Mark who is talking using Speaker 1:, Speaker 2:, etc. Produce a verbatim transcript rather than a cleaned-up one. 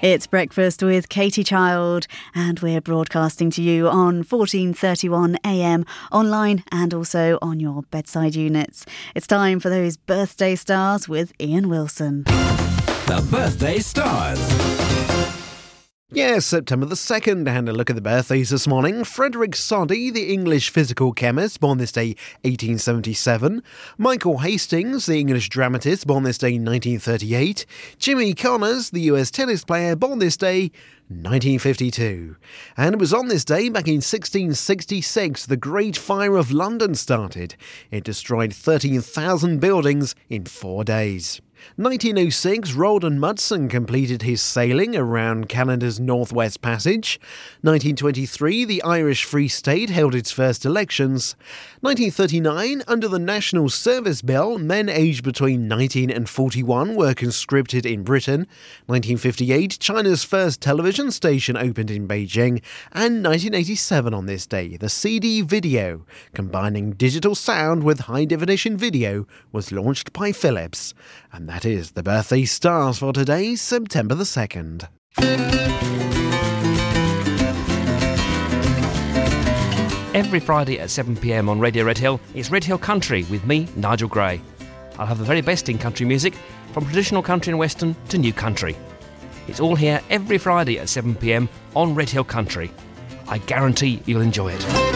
Speaker 1: It's Breakfast with Katie Child, and we're broadcasting to you on fourteen thirty-one A M, online and also on your bedside units. It's time for those birthday stars with Ian Wilson.
Speaker 2: The Birthday Stars.
Speaker 3: Yes, September the second, and a look at the birthdays this morning. Frederick Soddy, the English physical chemist, born this day eighteen seventy-seven. Michael Hastings, the English dramatist, born this day nineteen thirty-eight. Jimmy Connors, the U S tennis player, born this day nineteen fifty-two. And it was on this day, back in sixteen sixty-six, the Great Fire of London started. It destroyed thirteen thousand buildings in four days. nineteen oh six, Roald Amundsen completed his sailing around Canada's Northwest Passage. nineteen twenty-three, the Irish Free State held its first elections. nineteen thirty-nine, under the National Service Bill, men aged between nineteen and forty-one were conscripted in Britain. nineteen fifty-eight, China's first television station opened in Beijing. And nineteen eighty-seven on this day, the C D video, combining digital sound with high-definition video, was launched by Philips. And that is the birthday stars for today, September the second.
Speaker 4: Every Friday at seven p m on Radio Red Hill, it's Red Hill Country with me, Nigel Gray. I'll have the very best in country music, from traditional country and western to new country. It's all here every Friday at seven p m on Red Hill Country. I guarantee you'll enjoy it.